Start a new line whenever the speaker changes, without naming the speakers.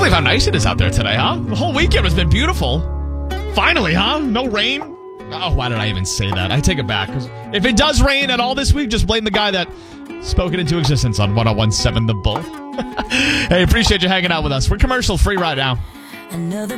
believe how nice it is out there today, huh? The whole weekend has been beautiful. Finally, huh? No rain. Oh, why did I even say that? I take it back. 'Cause if it does rain at all this week, just blame the guy that spoke it into existence on 101.7 The Bull. Hey, appreciate you hanging out with us. We're commercial free right now.